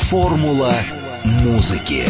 Формула музыки.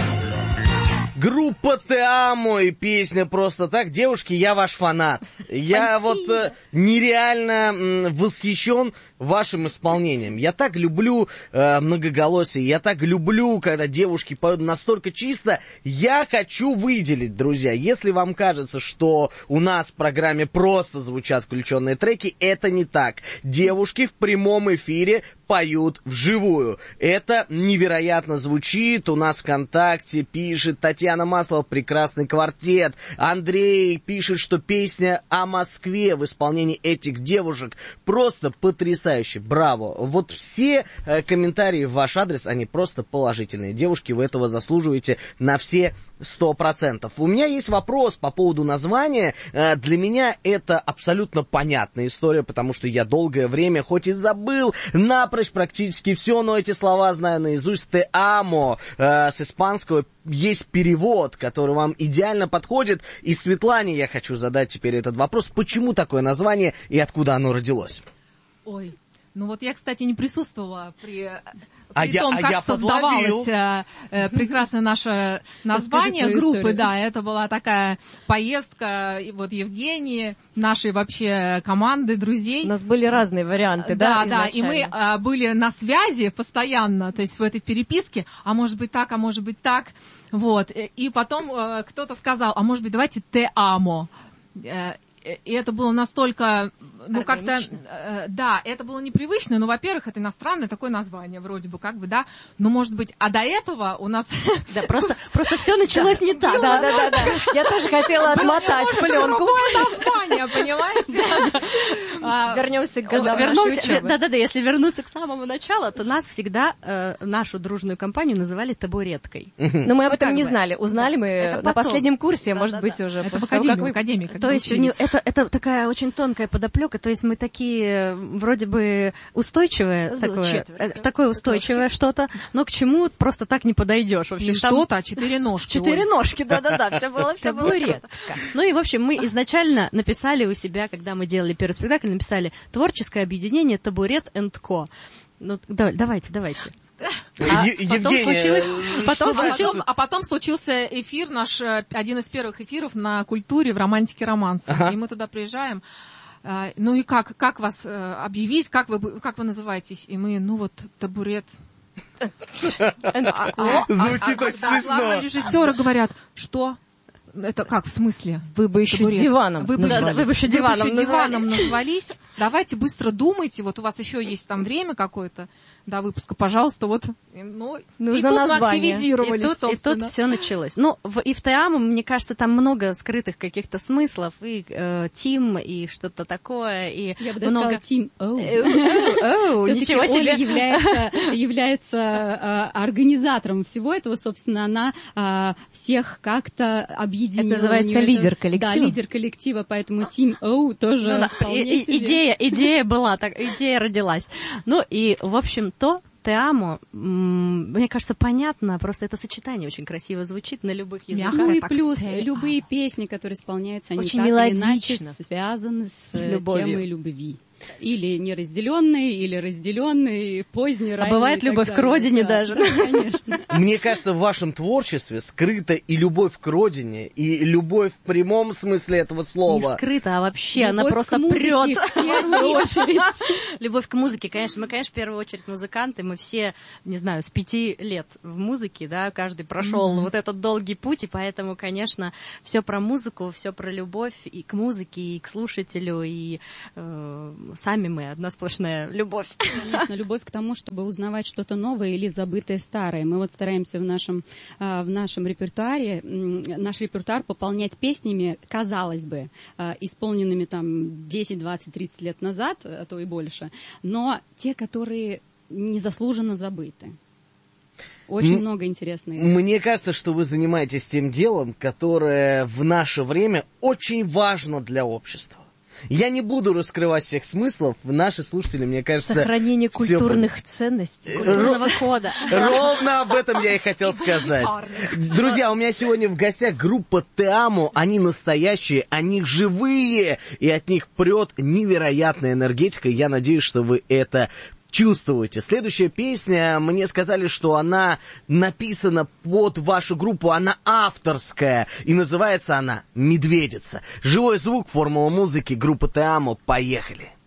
Группа «Те Амо» и песня «Просто так». Девушки, я ваш фанат. Я вот нереально восхищен вашим исполнением. Я так люблю многоголосие, я так люблю, когда девушки поют настолько чисто. Я хочу выделить, друзья, если вам кажется, что у нас в программе просто звучат включенные треки, это не так. Девушки в прямом эфире поют вживую. Это невероятно звучит. У нас ВКонтакте пишет Татьяна Маслова, прекрасный квартет. Андрей пишет, что песня о Москве в исполнении этих девушек просто потрясающе. Браво. Вот все комментарии в ваш адрес, они просто положительные. Девушки, вы этого заслуживаете на все 100%. У меня есть вопрос по поводу названия. Для меня это абсолютно понятная история, потому что я долгое время, хоть и забыл напрочь практически все, но эти слова знаю наизусть. «Те амо» с испанского есть перевод, который вам идеально подходит. И Светлане я хочу задать теперь этот вопрос. Почему такое название и откуда оно родилось? Ой, ну вот я, кстати, не присутствовала при том, как создавалось прекрасное наше название группы. Историю. Да, это была такая поездка вот Евгении, нашей вообще команды друзей. У нас были разные варианты, да? Да, и мы были на связи постоянно, то есть в этой переписке, а может быть так, а может быть так. Вот, и потом кто-то сказал, а может быть давайте «Те амо». И это было настолько, ну, как-то, да, это было непривычно, но, во-первых, это иностранное такое название, вроде бы, как бы, да, но, может быть, а до этого у нас... Да, просто все началось не так. Да. Я тоже хотела отмотать пленку. Название, понимаете? Вернемся к годам нашей учебы. Да, если вернуться к самому началу, то нас всегда, нашу дружную компанию, называли табуреткой. Но мы об этом не знали. Узнали мы на последнем курсе, может быть, уже. Это в академии. То есть это такая очень тонкая подоплека, то есть мы такие вроде бы устойчивые, такое устойчивое что-то, но к чему просто так не подойдешь. В общем, не что-то, а 4 ножки. 4 ножки, да, все было редко. Ну и, в общем, мы изначально написали у себя, когда мы делали первый спектакль, написали «Творческое объединение Табурет & Ко». Ну, давайте. Потом случился эфир наш, один из первых эфиров на культуре в романтике романса. И мы туда приезжаем. Ну и как вас объявить, как вы называетесь? И мы, ну вот, табурет. Звучит очень смешно. Главные режиссеры говорят, что? Это как, в смысле? Вы бы еще диваном назвались. Давайте быстро думайте, вот у вас еще есть там время какое-то до выпуска, пожалуйста, вот. Ну, нужно название. Мы активизировались, и тут все началось. Ну, и в «Те амо», мне кажется, там много скрытых каких-то смыслов, и «Тим», и что-то такое, и я бы даже сказала «Тим». Ничего себе. Оля является организатором всего этого, собственно, она всех как-то объединила. Это называется лидер коллектива. Да, лидер коллектива, поэтому «Тим Оу» тоже вполне себе. Идея была, идея родилась. Ну и, в общем, «Те амо», мне кажется, понятно, просто это сочетание очень красиво звучит на любых языках. Ну и плюс любые песни, которые исполняются, они очень так или иначе связаны с темой любви. Или неразделенные, или разделенные, поздние, ранние. А бывает любовь к родине даже. Да, конечно. Мне кажется, в вашем творчестве скрыта и любовь к родине, и любовь в прямом смысле этого слова. Не скрыта, а вообще она просто прет. В первую очередь. Любовь к музыке, конечно. Мы, конечно, в первую очередь музыканты. Мы все, не знаю, с 5 лет в музыке, да, каждый прошел вот этот долгий путь, и поэтому, конечно, все про музыку, все про любовь и к музыке, и к слушателю, и сами мы одна сплошная любовь. Конечно, любовь к тому, чтобы узнавать что-то новое или забытое старое. Мы вот стараемся в нашем репертуаре, наш репертуар пополнять песнями, казалось бы, исполненными там 10, 20, 30 лет назад, а то и больше, но те, которые незаслуженно забыты. Очень много интересных. Мне кажется, что вы занимаетесь тем делом, которое в наше время очень важно для общества. Я не буду раскрывать всех смыслов. Наши слушатели, мне кажется... Сохранение культурных ценностей, культурного кода. Ровно об этом я и хотел сказать. Друзья, у меня сегодня в гостях группа «Те амо». Они настоящие, они живые. И от них прет невероятная энергетика. Я надеюсь, что вы это чувствуете. Следующая песня, мне сказали, что она написана под вашу группу, она авторская, и называется она «Медведица». Живой звук, формула музыки, группа Те Амо. Поехали!